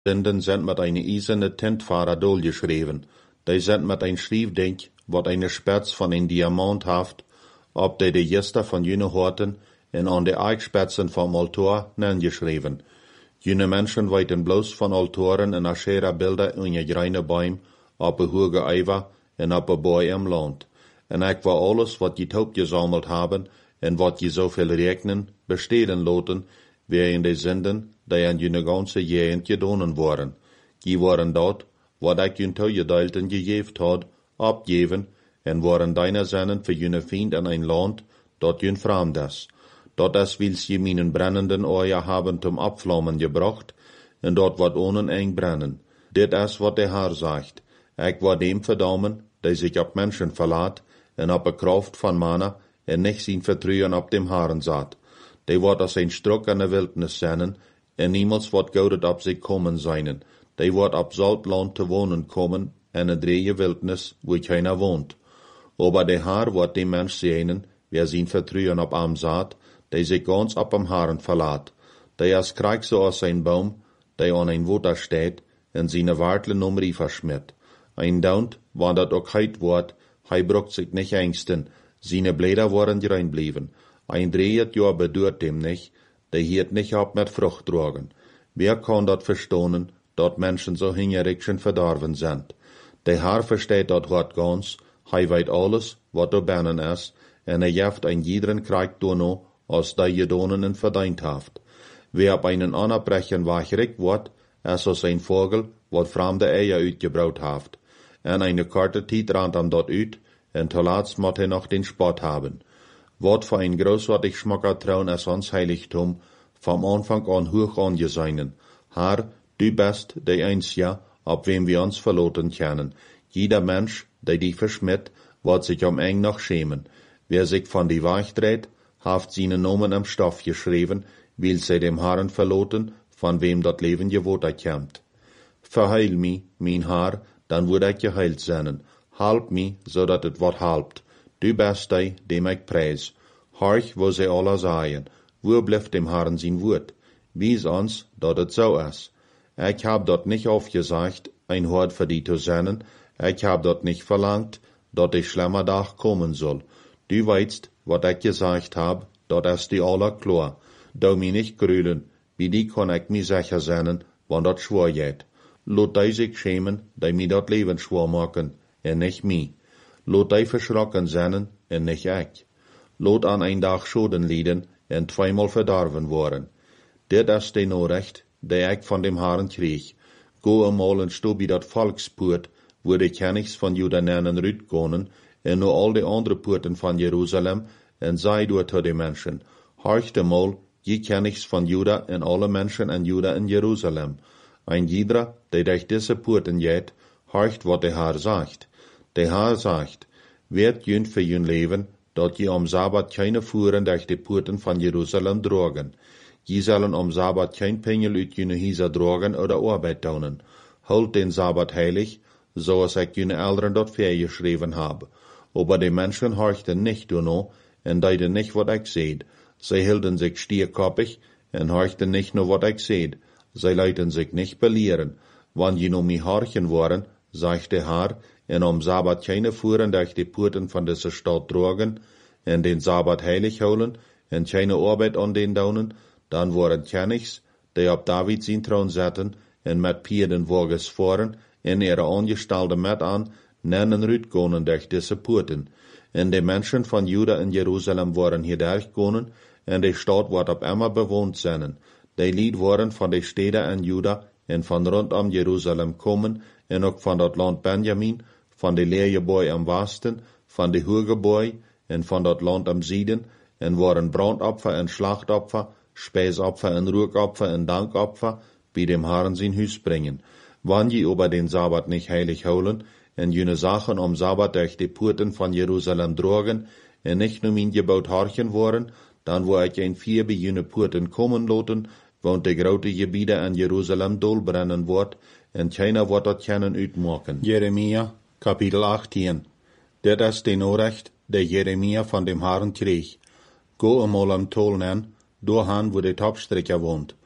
Zinden sind met een eiserne tintvarer dolgeschreven. Die sind met een schriefdink, wat eine spets van een diamant haft, op de jester van jene horten en aan de eichspetsen van altaar neergeschreven. Jene mensen weten bloos van altoren en Asherah-beelden in je greine boom, op een hoge eiver en op een boy im land. En ik wil alles wat je hoop gezameld hebben en wat je zoveel rekenen, besteden loten, weer in de zinden, die aan jene ganze jegend gedonen worden. Die worden dat, wat ik jun toegedeeld en gegeven had, opgeven, en worden deine zinnen voor jene vriend in een land, dat jun vreemd is. Dat is wils je mijn brennenden oor hebben zum opvlammen gebracht, en dat wat ohne eng brennen. Dit is wat de Heer zegt. Ik wil dem verdammen, die zich op mensen verlaat, en op de kracht van mannen, en niet zijn vertrouwen op dem Herren zat. Die wordt als een struk in de wildernis zijn, en niemals wordt goudet op zich komen zijn. Die wordt op zout land te wonen komen, en een dreie wildernis, wo keiner woont. Aber de Heer wordt die mens zijn, wer zijn vertrouwen op hem zat, die zich ganz op hem Herren verlaat. Die is krijg zoals een boom, die aan een water steht, en zijn waartle nummerie verschmidt. Ein daunt, wann dat ook heit wordt, hij brucht zich nicht engsten, seine Blätter worden rein blieben. Ein dreht Jahr bedoert dem nicht, die hiert nicht ab mit Frucht tragen. Wer kann dat verstonen, dat Menschen so hingerig schon verdorven sind? Der Herr versteht dat Wort ganz, hij weet alles, wat er binnen is, en jeft ein jeden Krieg dono, als die Gedonenen verdient haft. Wer op einen Anerbrechen wachrig wordt, is als ein Vogel, wat vreemde Eier uitgebraut haft. En eine korte tijd randt hem dat uit, en te laatst moet hij nog den Spott haben. Wat voor ein großartig schmacker Traun is ons Heiligtum, vom Anfang an hoch angeseinen. Herr, du bist der Einzige, op wem wir uns verloten kennen. Jeder Mensch, der dich verschmidt, wird sich eng noch schämen. Wer sich von die Wahrheit dreht, haft seine Nomen am Stoff geschrieben, will sie dem Herrn verloten, von wem dat Leben gewotet kommt. Verheil mi, mein Herr, dann würde ich geheilt sein. Halb mi, so dat het wat halpt. Du bist die, dem ich preis. Horch, wo sie alle sagen, wo blijft dem Herrn sein Wort? Wies uns, dat het so is. Ich hab dort nicht aufgesagt, ein Hort für die zu sein. Ich hab dort nicht verlangt, dat die schlimmer Tag kommen soll. Du weißt, wat ich gesagt hab, dat is die aller klar. Du mi nicht grülen, wie die kann ich mi sicher sein, wann dat schwor geht. Lot die sich schämen, die mi dat Leben schwor machen, en nicht mi. Lot die verschrocken sein, en nicht ich. Lot an ein Tag Schoden lieden, en zweimal verdorven worden. Dit is de Nachricht, die ich von dem Herrn krieg. Go einmal en stobi dat Volkspoort, wo de Königs von Juda nennen rütgonen, en nur all de andere Poorten van Jerusalem, en sei door te de Menschen. Horcht einmal, je Königs von Juda en alle Menschen in Juda in Jerusalem. Ein jeder, der durch diese Poorten geht, horcht, wat der Herr sagt. Der Herr sagt, werd jün für jün Leben, dat je am Sabbat keine Fuhren durch die Poorten von Jerusalem drogen. Je sollen am Sabbat kein Pengel uit jüne Hieser drogen oder Arbeit taunen. Holt den Sabbat heilig, so als ich jüne Eltern dort geschrieben habe. Aber die Menschen horchten nicht duno, en deiden nicht, wat ich seht. Sie hielten sich stierkoppig, en horchten nicht nur, wat ich seht. Sie leiten sich nicht belehren. Wann je no mi horchen worden, sagt der Herr, en am Sabbat keine Fuhren durch die Poorten von dieser Stadt drogen, en den Sabbat heilig holen, en keine Arbeit an den daunen, dann waren Königs, die op David zijn troon zetten, en met Pierdenwagens voeren, en ihre Angestellte met an, nennen rütgonen durch diese Poorten. En de Menschen von Juda in Jerusalem waren hier durchgonen, en de Stadt wordt op immer bewohnt zijn. Die Lied waren van de steden in Juda en van rondom Jerusalem komen, en ook van dat land Benjamin, van de leergeboy am Westen, van de hoogeboy, en van dat land am Zieden, en waren brandopfer en slachtopfer, Speisopfer en Ruhopfer en Dankopfer, bij dem Herrn zijn Huis bringen. Wann je über den Sabbat nicht heilig holen, en jene Sachen am Sabbat durch die Poorten von Jerusalem drogen, en nicht nur min gebaut horchen worden, dann wo ich ein vier bij jene Poorten kommen loten, want de grote gebiede in Jerusalem dolbrennen wordt, en keiner wordt dat kunnen uitmaken. Jeremia, Kapitel 18. Dit is de Nachricht, die Jeremia von dem Herrn kreeg. Go einmal am Tolnen, doorgaan wo de Topstricker woont.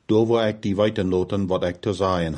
Da wo ich die weiternoten, wat ich zu sagen